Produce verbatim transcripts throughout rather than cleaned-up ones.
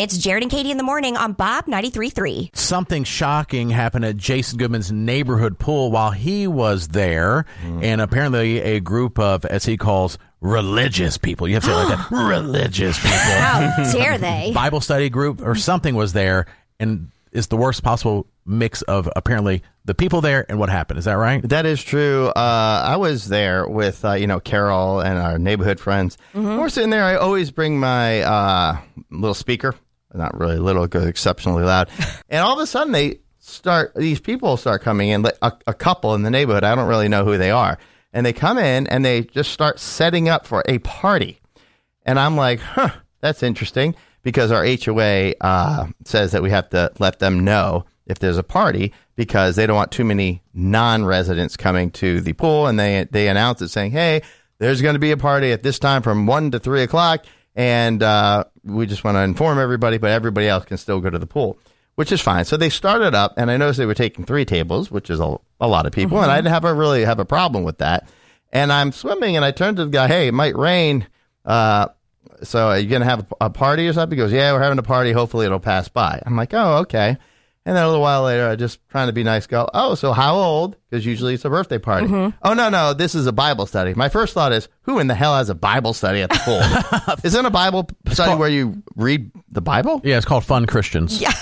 It's Jared and Katie in the morning on Bob ninety-three point three. Something shocking happened at Jason Goodman's neighborhood pool while he was there. Mm. And apparently a group of, as he calls, religious people. You have to say it like that. Religious people. How dare they? Bible study group or something was there. And it's the worst possible mix of apparently the people there and what happened. Is that right? That is true. Uh, I was there with, uh, you know, Carol and our neighborhood friends. Mm-hmm. We're sitting there. I always bring my uh, little speaker. Not really little, because exceptionally loud. And all of a sudden, they start, these people start coming in, a, a couple in the neighborhood. I don't really know who they are. And they come in and they just start setting up for a party. And I'm like, huh, that's interesting, because our H O A uh, says that we have to let them know if there's a party, because they don't want too many non-residents coming to the pool. And they they announce it saying, hey, there's going to be a party at this time from one to three o'clock. And uh, we just want to inform everybody, but everybody else can still go to the pool, which is fine. So they started up, and I noticed they were taking three tables, which is a, a lot of people. Mm-hmm. And I didn't have a really have a problem with that. And I'm swimming, and I turned to the guy, hey, it might rain. Uh, so are you going to have a, a party or something? He goes, yeah, we're having a party. Hopefully it'll pass by. I'm like, oh, okay. And then a little while later, I just trying to be nice, go, oh, so how old? Because usually it's a birthday party. Mm-hmm. Oh, no, no, this is a Bible study. My first thought is, who in the hell has a Bible study at the pool? Isn't a Bible study called, where you read the Bible? Yeah, it's called Fun Christians. Yeah.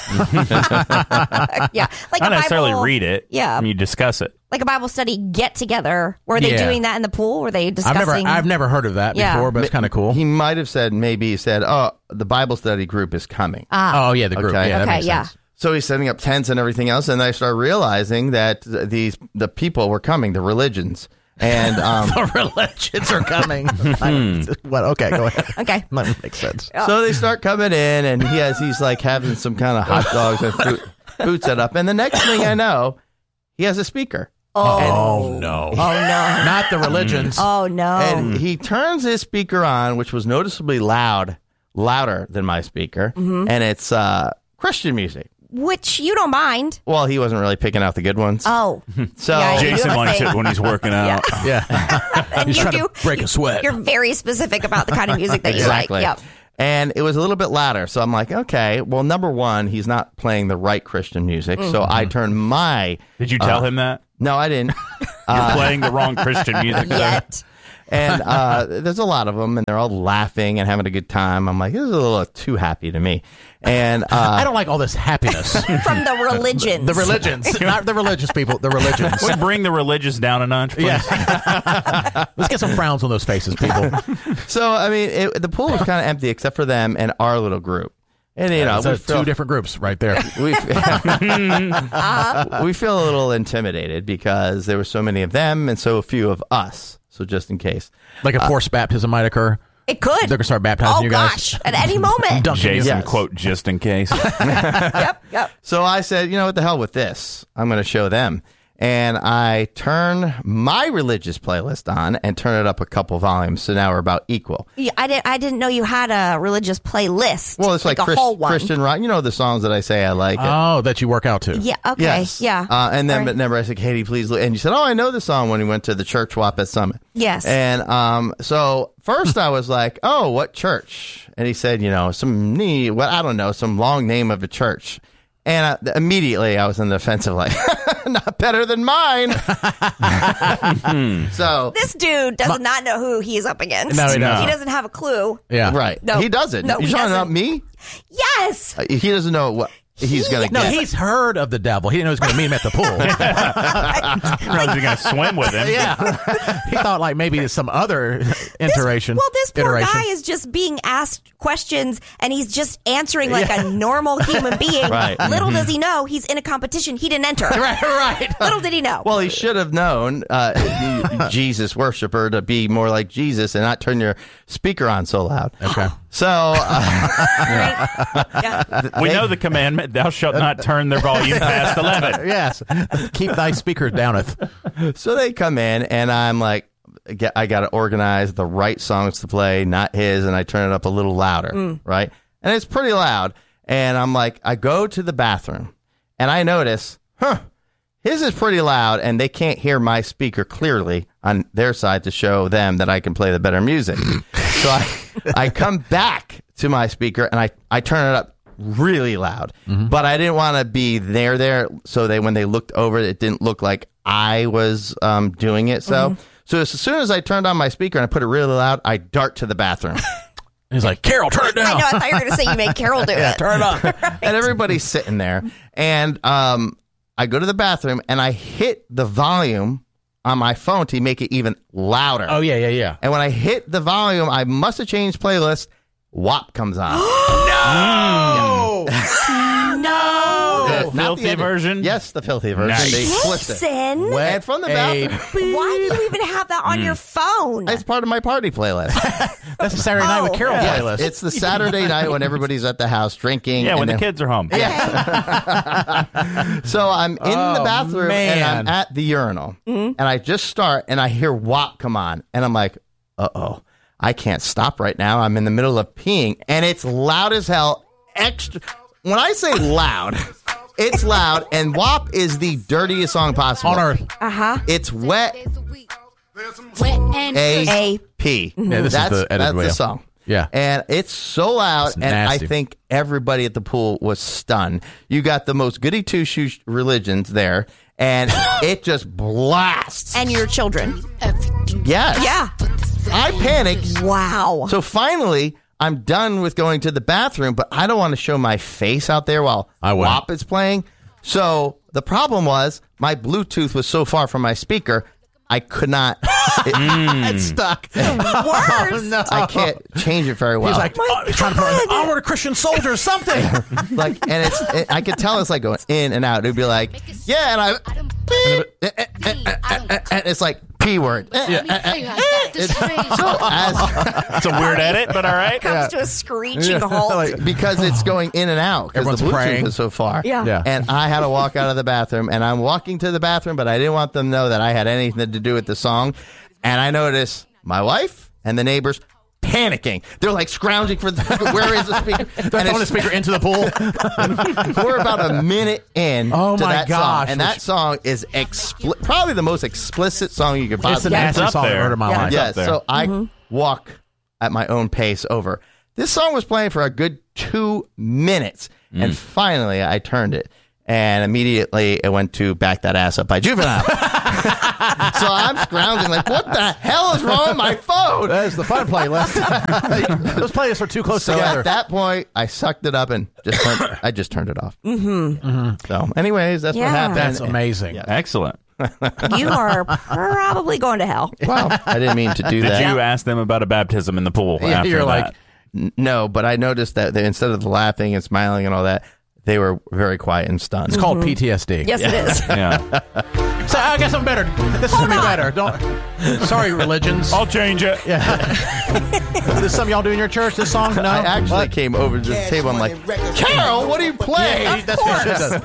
yeah. Like Not a necessarily Bible, read it. Yeah. And you discuss it. Like a Bible study get together. Were they yeah. doing that in the pool? Were they discussing? I've never, I've never heard of that yeah. before, but it's kind of cool. He might have said, maybe he said, oh, the Bible study group is coming. Ah. Oh, yeah, the group. Okay, yeah, that okay, makes yeah. sense. So he's setting up tents and everything else, and I started realizing that these the people were coming, the religions. And um, the religions are coming. What? Okay, go ahead. Okay, that makes sense. So they start coming in, and he has he's like having some kind of hot dogs and food, food set up. And the next thing I know, he has a speaker. Oh, and, no! Oh no! Not the religions. Oh no! And he turns his speaker on, which was noticeably loud, louder than my speaker, mm-hmm. and it's uh, Christian music. Which you don't mind. Well, he wasn't really picking out the good ones. Oh. So yeah, Jason likes it when he's working out. Yeah. yeah. And he's you trying do, to break a sweat. You're very specific about the kind of music that you exactly. like. Yep. And it was a little bit louder. So I'm like, okay, well, number one, he's not playing the right Christian music. Mm-hmm. So I turned my... Did you tell uh, him that? No, I didn't. You're uh, playing the wrong Christian music. Yet. And uh, there's a lot of them, and they're all laughing and having a good time. I'm like, this is a little too happy to me. And uh, I don't like all this happiness from the religions. The, the religions, not the religious people. The religions. We bring the religious down a notch. Please. Yeah. Let's get some frowns on those faces, people. So I mean, it, the pool was kind of empty except for them and our little group. And you know, so we feel, two different groups right there. We, we feel a little intimidated because there were so many of them and so few of us. So just in case, like a forced uh, baptism might occur. It could. They're gonna start baptizing oh, you guys. Gosh, at any moment. Jason, yes. quote, just in case. Yep, yep. So I said, you know what the hell with this? I'm going to show them. And I turn my religious playlist on and turn it up a couple volumes. So now we're about equal. Yeah, I didn't. I didn't know you had a religious playlist. Well, it's like, like a Christ, whole one. Christian rock. You know the songs that I say I like. Oh, that you work out to. Yeah. Okay. Yes. Yeah. Uh, and then, right. but never. I said, Katie, please. Look. And you said, oh, I know the song when we went to the church W A P at Summit. Yes. And um, so first I was like, oh, what church? And he said, you know, some knee. Well, I don't know, some long name of a church. And I, immediately I was on the offensive, like, not better than mine. So this dude does not know who he's up against. No, he doesn't. He doesn't have a clue. Yeah, right. No, he doesn't. No, You're he talking doesn't. about me? Yes. Uh, he doesn't know what he's going to No, get. he's heard of the devil. He didn't know he was going to meet him at the pool. You're going to swim with him. Yeah. He thought like maybe some other iteration. This, well, this poor iteration. guy is just being asked questions, and he's just answering like yeah. a normal human being. Right. Little Mm-hmm. does he know he's in a competition he didn't enter. Right, right. Little did he know. Well, he should have known, uh, Jesus worshiper, to be more like Jesus and not turn your speaker on so loud. Okay. So uh, right? Yeah. We know the commandment, thou shalt not turn their volume past eleven. Yes. Keep thy speaker downeth. So they come in, and I'm like, I got to organize the right songs to play, not his, and I turn it up a little louder, mm. right? And it's pretty loud. And I'm like, I go to the bathroom, and I notice, huh, his is pretty loud, and they can't hear my speaker clearly on their side to show them that I can play the better music. So I, I come back to my speaker, and I, I turn it up really loud. Mm-hmm. But I didn't want to be there there, so they when they looked over, it didn't look like I was um, doing it. So, Mm-hmm. so as soon as I turned on my speaker and I put it really loud, I dart to the bathroom. He's like, Carol, turn it down. I know. I thought you were going to say you made Carol do Yeah, it. turn it on. And everybody's sitting there, and um, I go to the bathroom and I hit the volume on my phone to make it even louder. Oh, yeah, yeah, yeah. And when I hit the volume, I must have changed playlist. W A P comes on. No! No! The The filthy edit. version? Yes, the filthy version. Nice. They explicit. Jason, And from the bathroom, why do you even have that on your phone? it's part of my party playlist. That's a Saturday night with Oh, Carol Yes, playlist. it's the Saturday night when everybody's at the house drinking. Yeah, and when the then- kids are home. So I'm in Oh, the bathroom and man. I'm at the urinal, and I just start and I hear W A P come on, and I'm like, uh oh, I can't stop right now. I'm in the middle of peeing, and it's loud as hell. Extra. When I say loud, it's loud, and W A P is the dirtiest song possible on Earth. Uh-huh. It's wet. and A A. P. Yeah, this is that's the edited that's way the up. song. Yeah. And it's so loud, It's and I nasty. think everybody at the pool was stunned. You got the most goody two shoes religions there, and it just blasts. And your children. Yes. Yeah. I panicked. Wow. So finally, I'm done with going to the bathroom, but I don't want to show my face out there while I W wouldn't. A P is playing. So the problem was my Bluetooth was so far from my speaker, I could not. It, It's stuck. Worse. no. I can't change it very well. He's like, oh, he's trying to put on the onward Christian soldier or something. like, and it's, it, I could tell it's like going in and out. It'd be like, yeah, and I, beep, eh, eh, eh, eh, eh, and it's like P word. Eh, eh, eh, eh. So as It's a weird edit, but all right. Comes to a screeching halt. Like, because it's going in and out because the Everyone's Bluetooth praying. is so far. Yeah. Yeah. And I had to walk out of the bathroom, and I'm walking to the bathroom, but I didn't want them to know that I had anything to do with the song. And I noticed my wife and the neighbors panicking. They're like scrounging for the where is the speaker? they're And throwing the it's- speaker into the pool. We're about a minute in Oh to my that gosh. song, and that song is expli- probably the most explicit song you could It's the possibly. Yeah. nastiest It's song up I've there. heard in my Yeah. life. Yeah, up there. so I Mm-hmm. walk at my own pace over. This song was playing for a good two minutes, Mm. and finally I turned it, and immediately it went to "Back That Ass Up" by Juvenile. So I'm scrounging like, what the hell is wrong with my phone? That is the fun playlist. Those playlists are too close So together. at that point, I sucked it up and just turned, I just turned it off. Mm-hmm. So, anyways, that's Yeah. what happened. That's amazing. Excellent. You are probably going to hell. Wow, I didn't mean to do Did that. you ask them about a baptism in the pool? Yeah, after you're like, that? N- No, but I noticed that they, instead of laughing and smiling and all that, they were very quiet and stunned. It's called P T S D. Yes, it is. yeah. So I guess I'm better. This is gonna be better. Don't. Sorry, religions. I'll change it. Is this something y'all do in your church? This song? No. I actually What? came over to the table. I'm like, Carol, what are you playing? Yeah, that's what it is.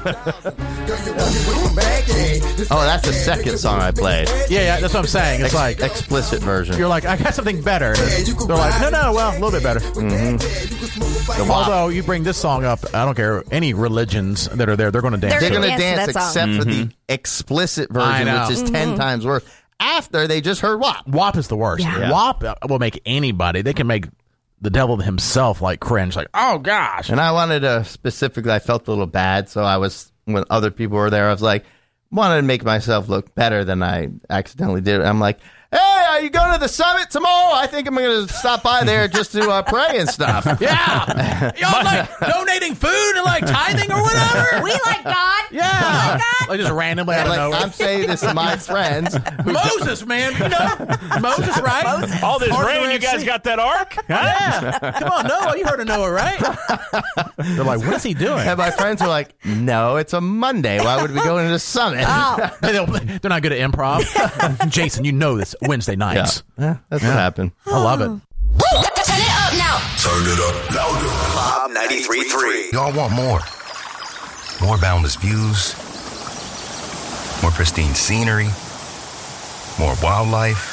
Oh, that's the second song I played. Yeah, yeah, that's what I'm saying. It's like Explicit version. you're like, I got something better. They're like, no, no, well, a little bit better. The W A P. Although you bring this song up, I don't care any religions that are there, they're going to dance. They're They're to it. going to Dance dance to that except song. for the explicit I version, know. which is ten times worse. After they just heard W A P. W A P is the worst. Yeah. W A P will make anybody. They can make the devil himself like cringe. Like, oh gosh. And I wanted to specifically, I felt a little bad. So I was, when other people were there, I was like, wanted to make myself look better than I accidentally did. I'm like, hey, are you going to the summit tomorrow? I think I'm going to stop by there just to uh, pray and stuff. Yeah. Y'all like donating food and like tithing or whatever. We like God. Yeah. Like just randomly out of Like, nowhere. I'm saying this to my friends. Who Moses, man. You know? Moses, right? All this Part of the rain, Red you guys Sea. got that ark? Huh? Yeah. Come on, Noah. You heard of Noah, right? They're like, what's he doing? And my friends were like, no, it's a Monday. Why would we go to the summit? Oh, They don't- They're not good at improv. Jason, you know this Wednesday Yeah. nights. Yeah, that's what happened. I love it. Turn it up now. Turn it up louder. Bob ninety-three point three. Y'all want more. More boundless views. More pristine scenery. More wildlife.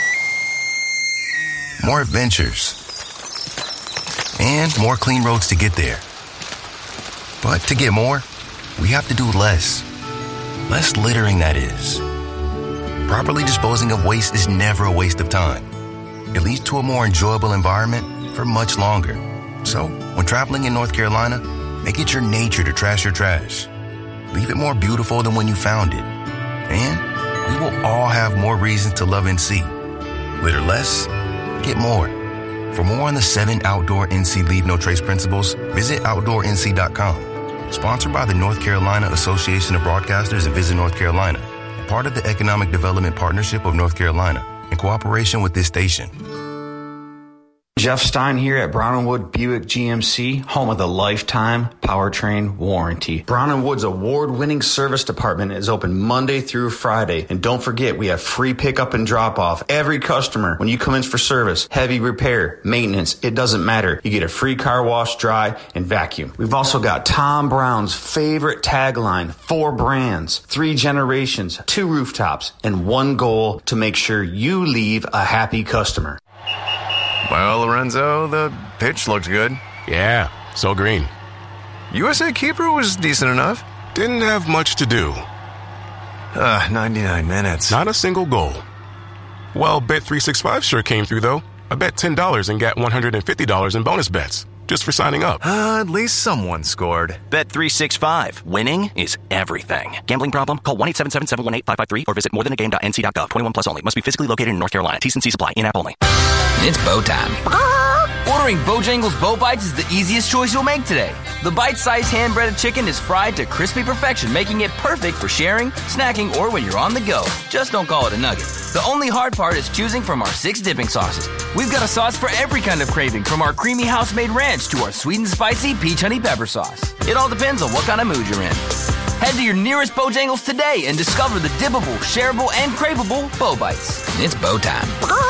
More adventures. And more clean roads to get there. But to get more, we have to do less. Less littering, that is. Properly disposing of waste is never a waste of time. It leads to a more enjoyable environment for much longer. So, when traveling in North Carolina, Make it your nature to trash your trash. Leave it more beautiful than when you found it. And we will all have more reasons to love N C. Litter less, get more. For more on the seven outdoor N C Leave No Trace principles, visit outdoor N C dot com. Sponsored by the North Carolina Association of Broadcasters and Visit North Carolina. Part of the Economic Development Partnership of North Carolina, in cooperation with this station. Jeff Stein here at Brown and Wood Buick G M C, home of the lifetime powertrain warranty. Brown and Wood's award-winning service department is open Monday through Friday. And don't forget, we have free pickup and drop-off. Every customer, when you come in for service, heavy repair, maintenance, it doesn't matter. You get a free car wash, dry, and vacuum. We've also got Tom Brown's favorite tagline, four brands, three generations, two rooftops, and one goal to make sure you leave a happy customer. Well, Lorenzo, the pitch looked good. Yeah, so green. U S A Keeper was decent enough. Didn't have much to do. Uh, ninety-nine minutes. Not a single goal. Well, Bet three sixty-five sure came through, though. I bet ten dollars and got one hundred fifty dollars in bonus bets, just for signing up. Uh, at least someone scored. Bet three sixty-five. Winning is everything. Gambling problem? Call one eight seven seven, seven one eight, five five three or visit more than a game dot n c dot gov. twenty-one plus only. Must be physically located in North Carolina. T's and C's apply. In-app only. It's bow time. Ordering Bojangles Bow Bites is the easiest choice you'll make today. The bite-sized hand-breaded chicken is fried to crispy perfection, making it perfect for sharing, snacking, or when you're on the go. Just don't call it a nugget. The only hard part is choosing from our six dipping sauces. We've got a sauce for every kind of craving, from our creamy house-made ranch to our sweet and spicy peach honey pepper sauce. It all depends on what kind of mood you're in. Head to your nearest Bojangles today and discover the dippable, shareable, and craveable Bow Bites. It's bow time.